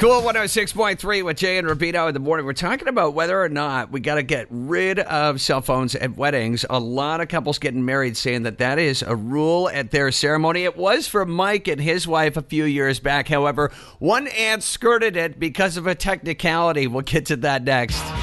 Cool 106.3 with Jay and Rubino in the morning. We're talking about whether or not we got to get rid of cell phones at weddings. A lot of couples getting married saying that is a rule at their ceremony. It was for Mike and his wife a few years back. However, one aunt skirted it because of a technicality. We'll get to that next.